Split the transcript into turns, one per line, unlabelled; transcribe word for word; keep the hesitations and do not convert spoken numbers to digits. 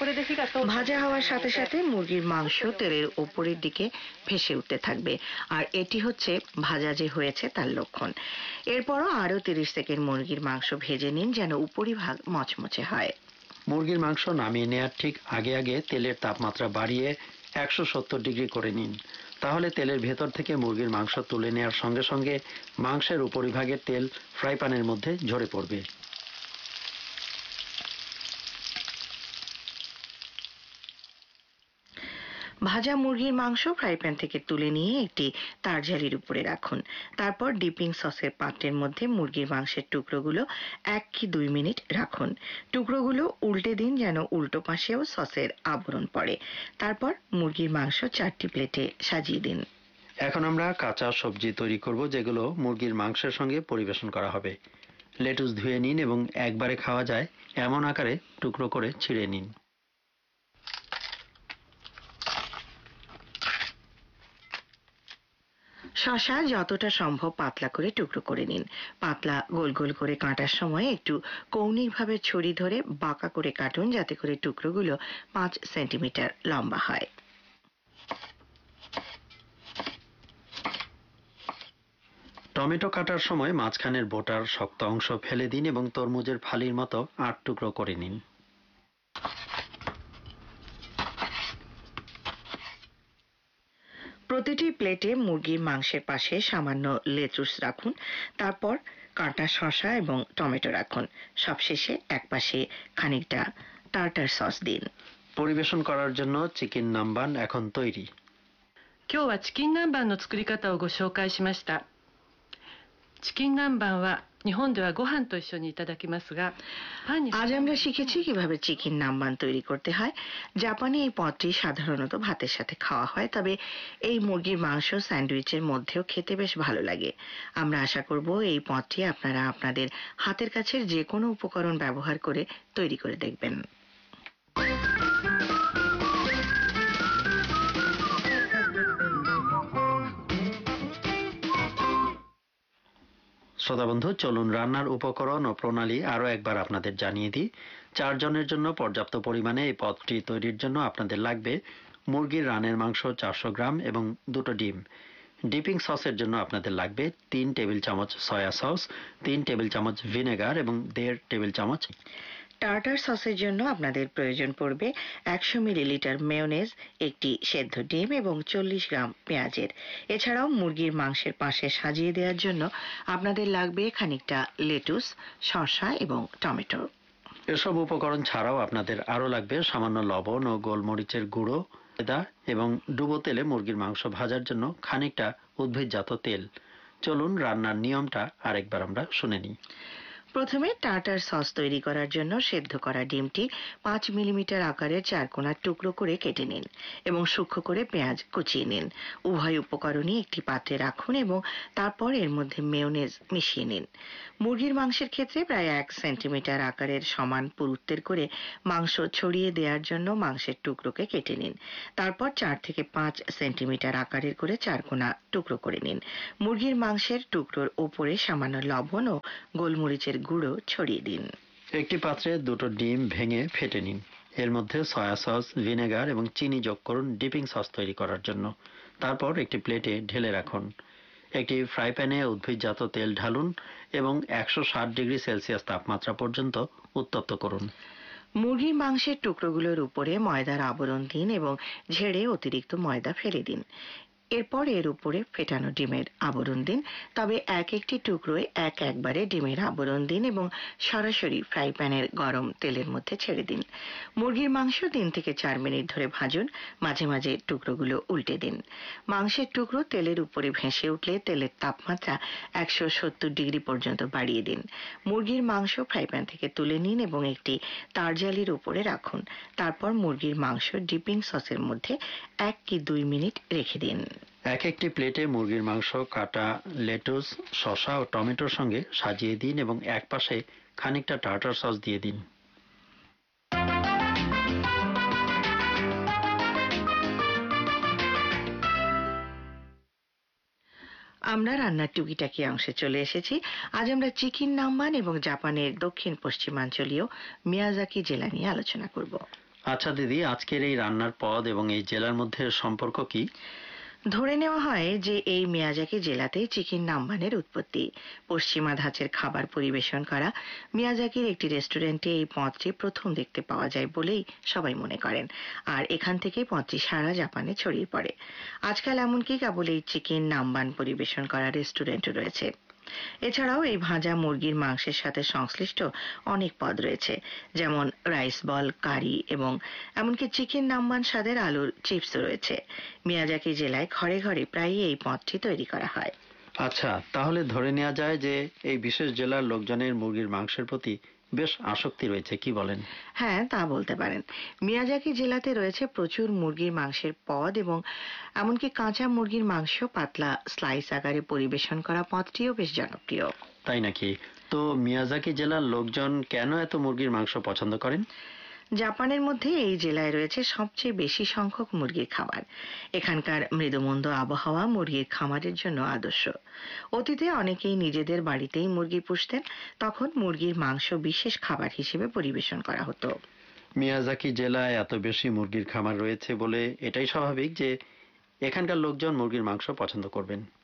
ভাজা হওয়ার সাথে সাথে মুরগির মাংস তেলের উপরের দিকে ভেসে উঠতে থাকবে, আর এটি হচ্ছে ভাজা যে হয়েছে তার লক্ষণ। এরপরও আরো তিরিশ সেকেন্ড মুরগির মাংস ভেজে নিন যেন উপরিভাগ মচমচে হয়।
মুরগির মাংস নামিয়ে নেওয়ার ঠিক আগে আগে তেলের তাপমাত্রা বাড়িয়ে একশো সত্তর ডিগ্রি করে নিন। তাহলে তেলের ভেতর থেকে মুরগির মাংস তুলে নেওয়ার সঙ্গে সঙ্গে মাংসের উপরিভাগের তেল ফ্রাই প্যানের মধ্যে ঝরে পড়বে।
ভাজা মুরগির মাংস ফ্রাই প্যান থেকে তুলে নিয়ে একটি তারজালির উপরে রাখুন। তারপর ডিপিং সসের পাত্রের মধ্যে মুরগির মাংসের টুকরোগুলো এক কি দুই মিনিট রাখুন। টুকরোগুলো উল্টে দিন যেন উল্টো পাশেও সসের আবরণ পড়ে। তারপর মুরগির মাংস চারটি প্লেটে সাজিয়ে দিন।
এখন আমরা কাঁচা সবজি তৈরি করব, যেগুলো মুরগির মাংসের সঙ্গে পরিবেশন করা হবে। লেটুস ধুয়ে নিন এবং একবারে খাওয়া যায় এমন আকারে টুকরো করে ছিঁড়ে নিন।
শসা যতটা সম্ভব পাতলা করে টুকরো করে নিন। পাতলা গোল গোল করে কাটার সময় একটু কৌণিকভাবে ছুরি ধরে বাঁকা করে কাটুন, যাতে করে টুকরোগুলো পাঁচ সেন্টিমিটার লম্বা হয়।
টমেটো কাটার সময় মাঝখানের বোটার শক্ত অংশ ফেলে দিন এবং তরমুজের ফালির মতো আট টুকরো করে নিন।
প্রতিটি প্লেটে মুরগির মাংসের পাশে সামান্য লেটুস রাখুন। তারপর কাটা শসা এবং টমেটো রাখুন। সবশেষে একপাশে খানিকটা টার্টার সস দিন।
পরিবেশন করার জন্য চিকেন নামবান এখন তৈরি।
今日はチキン南蛮の作り方をご紹介しました。チキン南蛮は日本ではご飯と一緒にいただきますが、
আজ আমরা শিখেছি কিভাবে চিকেন নামবান তৈরি করতে হয়। জাপানে এই পদটি সাধারণত ভাতের সাথে খাওয়া হয়, তবে এই মুরগির মাংস স্যান্ডউইচের মধ্যেও খেতে বেশ ভালো লাগে। আমরা আশা করব এই পদটি আপনারা আপনাদের হাতের কাছের যে কোনো উপকরণ ব্যবহার করে তৈরি করে দেখবেন।
শ্রোতা বন্ধু, চলুন রান্নার উপকরণ ও প্রণালী আরো একবার আপনাদের জানিয়ে দিই। চারজনের জন্য পর্যাপ্ত পরিমাণে এই পদটি তৈরির জন্য আপনাদের লাগবে মুরগির রানের মাংস চারশো গ্রাম এবং দুটো ডিম। ডিপিং সসের জন্য আপনাদের লাগবে তিন টেবিল চামচ সয়া সস, তিন টেবিল চামচ ভিনেগার এবং দেড় টেবিল চামচ।
টার্টার সসের জন্য আপনাদের প্রয়োজন পড়বে একশো মিলিলিটার মেয়োনেজ, একটি সেদ্ধ ডিম এবং চল্লিশ গ্রাম পেঁয়াজের। এছাড়াও মুরগির মাংসের পাশে সাজিয়ে দেওয়ার জন্য আপনাদের লাগবে খানিকটা লেটুস, শসা এবং টমেটো।
এসব উপকরণ ছাড়াও আপনাদের আরো লাগবে সামান্য লবণ ও গোলমরিচের গুঁড়ো, ময়দা এবং ডুবো তেলে মুরগির মাংস ভাজার জন্য খানিকটা উদ্ভিদজাত তেল। চলুন রান্নার নিয়মটা আরেকবার আমরা শুনে নিই।
প্রথমে টার্টার সস তৈরি করার জন্য সেদ্ধ করা ডিমটি পাঁচ মিলিমিটার আকারের চারকোনার টুকরো করে কেটে নিন এবং সূক্ষ্ম করে পেঁয়াজ কুচিয়ে নিন। উভয় উপকরণই একটি পাত্রে রাখুন এবং তারপর এর মধ্যে মেয়োনেজ মিশিয়ে নিন। মুরগির মাংসের ক্ষেত্রে প্রায় এক সেন্টিমিটার আকারের সমান পুরুত্বের করে মাংস ছড়িয়ে দেওয়ার জন্য মাংসের টুকরোকে কেটে নিন। তারপর চার থেকে পাঁচ সেন্টিমিটার আকারের করে চারকোনা টুকরো করে নিন। মুরগির মাংসের টুকরোর ওপরে সামান্য লবণ ও গোলমরিচের গুঁড়ো ছড়িয়ে দিন।
একটি পাত্রে দুটো ডিম ভেঙে ফেটে নিন। এর মধ্যে সয়া সস, ভিনেগার এবং চিনি যোগ করুন ডিপিং সস তৈরি করার জন্য। তারপর একটি প্লেটে ঢেলে রাখুন। একটি ফ্রাই প্যানে উদ্ভিদজাত তেল ঢালুন এবং একশো ষাট ডিগ্রি সেলসিয়াস তাপমাত্রা পর্যন্ত উত্তপ্ত করুন।
মুরগির মাংসের টুকরোগুলোর উপরে ময়দার আবরণ দিন এবং ঝেড়ে অতিরিক্ত ময়দা ফেলে দিন। এরপর এর উপরে ফেটানো ডিমের আবরণ দিন, তবে এক একটি টুকরোয় এক একবারে ডিমের আবরণ দিন এবং সরাসরি ফ্রাই প্যানের গরম তেলের মধ্যে ছেড়ে দিন। মুরগির মাংস তিন থেকে চার মিনিট ধরে ভাজুন, মাঝে মাঝে টুকরোগুলো উল্টে দিন। মাংসের টুকরো তেলের উপরে ভেসে উঠলে তেলের তাপমাত্রা একশো সত্তর ডিগ্রি পর্যন্ত বাড়িয়ে দিন। মুরগির মাংস ফ্রাই প্যান থেকে তুলে নিন এবং একটি তারজালির উপরে রাখুন। তারপর মুরগির মাংস ডিপিং সসের মধ্যে এক কি দুই মিনিট রেখে দিন।
এক একটি প্লেটে মুরগির মাংস কাটা লেটুস, শসা ও টমেটোর সঙ্গে সাজিয়ে দিন এবং এক পাশে খানিকটা টার্টার সস দিয়ে দিন।
আমরা রান্নার টুকিটাকি অংশে চলে এসেছি। আজ আমরা চিকেন নামবান এবং জাপানের দক্ষিণ পশ্চিমাঞ্চলীয় মিয়াজাকি জেলা নিয়ে আলোচনা করব।
আচ্ছা দিদি, আজকের এই রান্নার পদ এবং এই জেলার মধ্যে সম্পর্ক কি?
ধরে নেওয়া হয় যে এই মিয়াজাকি জেলাতেই চিকেন নামবানের উৎপত্তি। পশ্চিমা ধাঁচের খাবার পরিবেশন করা মিয়াজাকির একটি রেস্টুরেন্টে এই পদটি প্রথম দেখতে পাওয়া যায় বলেই সবাই মনে করেন। আর এখান থেকেই পদটি সারা জাপানে ছড়িয়ে পড়ে। আজকাল এমনকি কেবল এই চিকেন নামবান পরিবেশন করা রেস্টুরেন্ট রয়েছে। এছাড়াও এই ভাজা মুরগির মাংসের সাথে সংশ্লিষ্ট অনেক পদ রয়েছে, যেমন রাইস বল, কারি এবং এমনকি চিকেন নামবান স্বাদের আলুর চিপসও রয়েছে। মিয়াজাকি জেলায় ঘরে ঘরে প্রায়ই এই পদটি তৈরি করা হয়।
আচ্ছা, তাহলে ধরে নেওয়া যায় যে এই বিশেষ জেলার লোকজনের মুরগির মাংসের প্রতি বেশ আসক্তি রয়েছে, কি বলেন?
হ্যাঁ, তা বলতে পারেন। মিয়াজাকি জেলাতে রয়েছে প্রচুর মুরগির মাংসের পদ এবং এমনকি কাঁচা মুরগির মাংস পাতলা স্লাইস আকারে পরিবেশন করা পদটিও বেশ জনপ্রিয়।
তাই নাকি? তো মিয়াজাকি জেলার লোকজন কেন এত মুরগির মাংস পছন্দ করেন?
জাপানের মধ্যে এই জেলায় রয়েছে সবচেয়ে বেশি সংখ্যক মুরগির খামার। এখানকার মৃদুমন্দ আবহাওয়া মুরগির খামারের জন্য আদর্শ। অতীতে অনেকেই নিজেদের বাড়িতেই মুরগি পুষতেন, তখন মুরগির মাংস বিশেষ খাবার হিসেবে পরিবেশন করা হতো।
মিয়াজাকি জেলায় এত বেশি মুরগির খামার রয়েছে বলে এটাই স্বাভাবিক যে এখানকার লোকজন মুরগির মাংস পছন্দ করবেন।